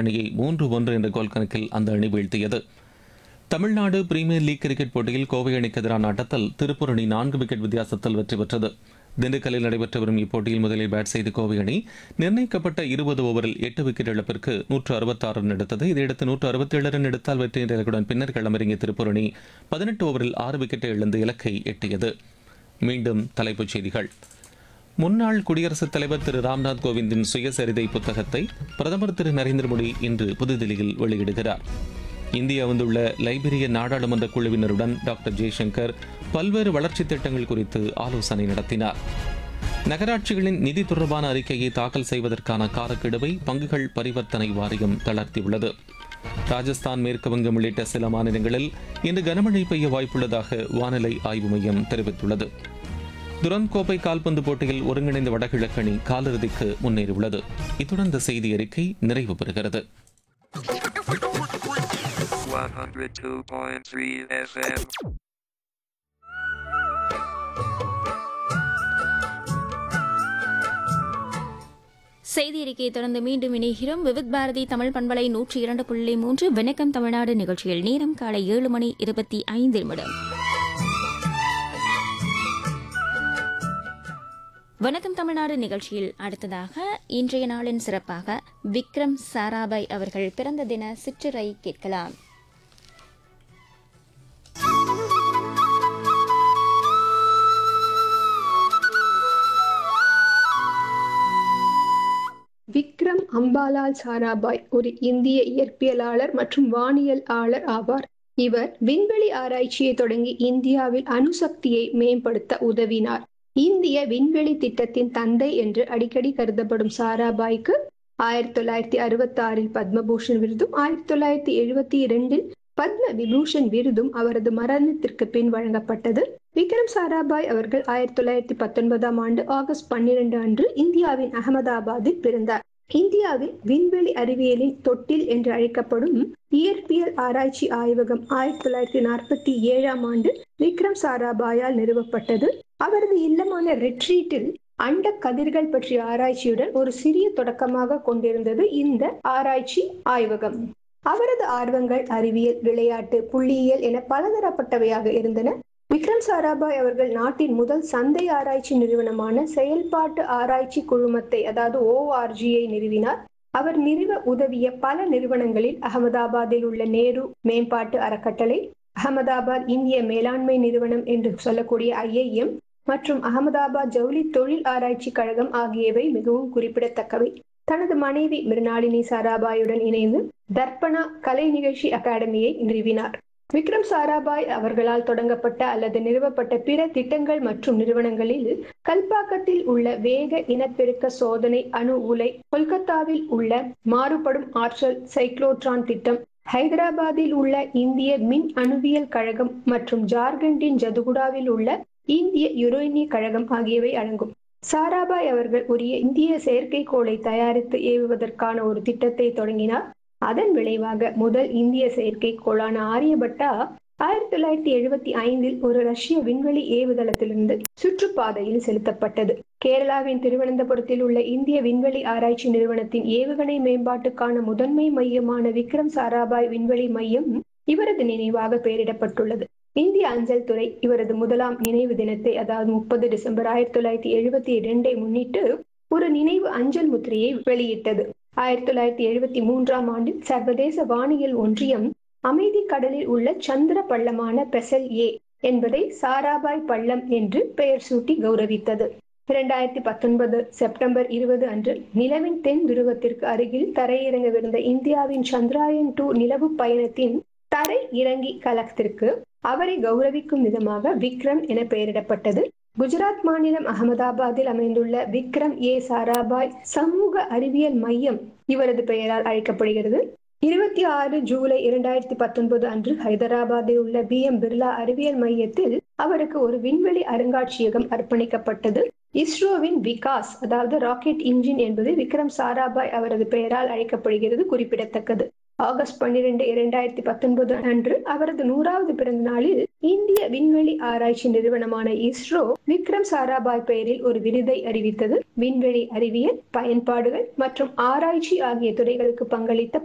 அணியை 3-1 என்ற கோல் கணக்கில் அந்த அணி வீழ்த்தியது. தமிழ்நாடு பிரீமியர் லீக் கிரிக்கெட் போட்டியில் கோவை அணிக்கு எதிரான ஆட்டத்தில் திருப்பூர் அணி 4 விக்கெட் வித்தியாசத்தில் வெற்றி பெற்றது. திண்டுக்கல்லில் நடைபெற்று வரும் இப்போட்டியில் முதலில் பேட் செய்த கோவை அணி நிர்ணயிக்கப்பட்ட 20 ஓவரில் 8 விக்கெட் இழப்பிற்கு 166 ரன் எடுத்தது. இதையடுத்து 167 ரன் எடுத்தால் வெற்றி என்ற இலக்குடன் பின்னர் களமிறங்கிய திருப்பூர் அணி 18 ஓவரில் 6 விக்கெட்டை இழந்து இலக்கை எட்டியது. மீண்டும் தலைப்புச் செய்திகள். முன்னாள் குடியரசுத் தலைவர் திரு ராம்நாத் கோவிந்தின் சுயசரிதை புத்தகத்தை பிரதமர் திரு நரேந்திர மோடி இன்று புதுதில்லியில் வெளியிடுகிறார். இந்தியா வந்துள்ள லைபீரிய நாடாளுமன்ற குழுவினருடன் டாக்டர் ஜெய்சங்கர் பல்வேறு வளர்ச்சித் திட்டங்கள் குறித்து ஆலோசனை நடத்தினார். நகராட்சிகளின் நிதி தொடர்பான அறிக்கையை தாக்கல் செய்வதற்கான காலக்கெடுவை பங்குகள் பரிவர்த்தனை வாரியம் தளர்த்தியுள்ளது. ராஜஸ்தான், மேற்கு வங்கம் உள்ளிட்ட சில மாநிலங்களில் இன்று கனமழை பெய்ய வாய்ப்புள்ளதாக வானிலை ஆய்வு மையம் தெரிவித்துள்ளது. துரந்த் கோப்பை கால்பந்து போட்டியில் ஒருங்கிணைந்த வடகிழக்கு அணி காலிறுதிக்கு முன்னேறியுள்ளது. இத்துடன் இந்த செய்தி அறிக்கை நிறைவு பெறுகிறது. 102.3 FM. செய்தி அறிக்கையை தொடர்ந்து மீண்டும் இணைகிறோம். விவித் பாரதி தமிழ் பண்பலை 102.3 வணக்கம் தமிழ்நாடு நிகழ்ச்சியில் நேரம் காலை 7:25. வணக்கம் தமிழ்நாடு நிகழ்ச்சியில் அடுத்ததாக இன்றைய நாளின் சிறப்பாக விக்ரம் சாராபாய் அவர்கள் பிறந்த தின சிற்றுரை கேட்கலாம். விக்ரம் அம்பாலால் சாராபாய் ஒரு இந்திய இயற்பியலாளர் மற்றும் வானியலாளர் ஆவார். இவர் விண்வெளி ஆராய்ச்சியை தொடங்கி இந்தியாவில் அணுசக்தியை மேம்படுத்த உதவினார். இந்திய விண்வெளி திட்டத்தின் தந்தை என்று அடிக்கடி கருதப்படும் சாராபாய்க்கு 1966 பத்மபூஷன் விருதும் 1972 பத்ம விபூஷன் விருதும் அவரது மரணத்திற்கு பின் வழங்கப்பட்டது. விக்ரம் சாராபாய் அவர்கள் 1919 ஆகஸ்ட் 12 அன்று இந்தியாவின் அகமதாபாத்தில் பிறந்தார். இந்தியாவில் விண்வெளி அறிவியலின் தொட்டில் என்று அழைக்கப்படும் இயற்பியல் ஆராய்ச்சி ஆய்வகம் 1947 விக்ரம் சாராபாயால் நிறுவப்பட்டது. அவரது இல்லமான ரெட்ரீட்டில் அண்ட கதிர்கள் பற்றிய ஆராய்ச்சியுடன் ஒரு சிறிய தொடக்கமாக கொண்டிருந்தது இந்த ஆராய்ச்சி ஆய்வகம். அவரது ஆர்வங்கள் அறிவியல், விளையாட்டு, புள்ளியியல் என பலதரப்பட்டவையாக இருந்தன. விக்ரம் சாராபாய் அவர்கள் நாட்டின் முதல் சந்தை ஆராய்ச்சி நிறுவனமான செயல்பாட்டு ஆராய்ச்சி குழுமத்தை அதாவது ORG-ஐ நிறுவினார். அவர் நிறுவ உதவிய பல நிறுவனங்களில் அகமதாபாத்தில் உள்ள நேரு மேம்பாட்டு அறக்கட்டளை, அகமதாபாத் இந்திய மேலாண்மை நிறுவனம் என்று சொல்லக்கூடிய IIM மற்றும் அகமதாபாத் ஜவுளி தொழில் ஆராய்ச்சி கழகம் ஆகியவை மிகவும் குறிப்பிடத்தக்கவை. தனது மனைவி மிருணாளினி சாராபாயுடன் இணைந்து தர்ப்பணா கலை நிகழ்ச்சி அகாடமியை நிறுவினார். விக்ரம் சாராபாய் அவர்களால் தொடங்கப்பட்ட அல்லது நிறுவப்பட்ட பிற திட்டங்கள் மற்றும் நிறுவனங்களில் கல்பாக்கத்தில் உள்ள வேக இனப்பெருக்க சோதனை அணு உலை, கொல்கத்தாவில் உள்ள மாறுபடும் ஆற்றல் சைக்ளோட்ரான் திட்டம், ஹைதராபாத்தில் உள்ள இந்திய மின் அணுவியல் கழகம் மற்றும் ஜார்க்கண்டின் ஜதுகுடாவில் உள்ள இந்திய யுரேனிய கழகம் ஆகியவை அடங்கும். சாராபாய் அவர்கள் ஒரு இந்திய செயற்கைக்கோளை தயாரித்து ஏவுவதற்கான ஒரு திட்டத்தை தொடங்கினார். அதன் விளைவாக முதல் இந்திய செயற்கைக்கோளான ஆரியபட்டா 1975 ஒரு ரஷ்ய விண்வெளி ஏவுதளத்திலிருந்து சுற்றுப்பாதையில் செலுத்தப்பட்டது. கேரளாவின் திருவனந்தபுரத்தில் உள்ள இந்திய விண்வெளி ஆராய்ச்சி நிறுவனத்தின் ஏவுகணை மேம்பாட்டுக்கான முதன்மை மையமான விக்ரம் சாராபாய் விண்வெளி மையம் இவரது நினைவாக பெயரிடப்பட்டுள்ளது. இந்திய அஞ்சல் துறை இவரது முதலாம் நினைவு தினத்தை அதாவது 30 டிசம்பர் 1972 முன்னிட்டு ஒரு நினைவு அஞ்சல் முத்திரையை வெளியிட்டது. 1973 சர்வதேச வானியல் ஒன்றியம் அமைதி கடலில் உள்ள சந்திர பள்ளமான பெசல் ஏ என்பதை சாராபாய் பள்ளம் என்று பெயர் சூட்டி கௌரவித்தது. 2019 செப்டம்பர் 20 அன்று நிலவின் தென் துருவத்திற்கு அருகில் தரையிறங்கவிருந்த இந்தியாவின் சந்திராயன் 2 நிலவு பயணத்தின் தரை இறங்கி கலகத்திற்கு அவரை கௌரவிக்கும் விதமாக விக்ரம் என பெயரிடப்பட்டது. குஜராத் மாநிலம் அகமதாபாத்தில் அமைந்துள்ள விக்ரம் ஏ சாராபாய் சமூக அறிவியல் மையம் இவரது பெயரால் அழைக்கப்படுகிறது. 26 ஜூலை 2019 அன்று ஹைதராபாத்தில் உள்ள BM பிர்லா அறிவியல் மையத்தில் அவருக்கு ஒரு விண்வெளி அருங்காட்சியகம் அர்ப்பணிக்கப்பட்டது. இஸ்ரோவின் விகாஸ் அதாவது ராக்கெட் இன்ஜின் என்பது விக்ரம் சாராபாய் அவரது பெயரால் அழைக்கப்படுகிறது குறிப்பிடத்தக்கது. ஆகஸ்ட் 12, 2019 அன்று அவரது 100வது பிறந்த நாளில் இந்திய விண்வெளி ஆராய்ச்சி நிறுவனமான இஸ்ரோ விக்ரம் சாராபாய் பெயரில் ஒரு விருதை அறிவித்தது. விண்வெளி அறிவியல், பயன்பாடுகள் மற்றும் ஆராய்ச்சி ஆகிய துறைகளுக்கு பங்களித்த